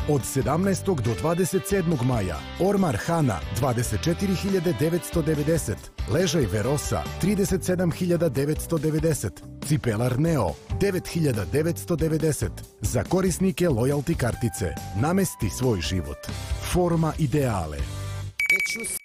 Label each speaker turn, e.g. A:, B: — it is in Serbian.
A: Od 17. do 27. maja Ormar Hana 24.990, ležaj Verosa 37.990, cipelar Neo 9.990. Za korisnike lojalty kartice namesti svoj život. Forma ideale.